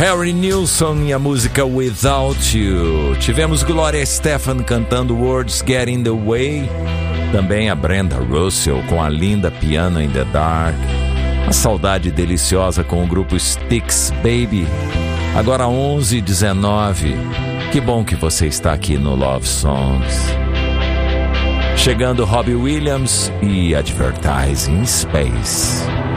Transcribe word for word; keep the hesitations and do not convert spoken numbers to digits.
Harry Nilsson e a música Without You. Tivemos Gloria Estefan cantando Words Get in the Way. Também a Brenda Russell com a linda Piano in the Dark. A saudade deliciosa com o grupo Styx Baby. Agora onze e dezenove. Que bom que você está aqui no Love Songs. Chegando Robbie Williams e Advertising Space.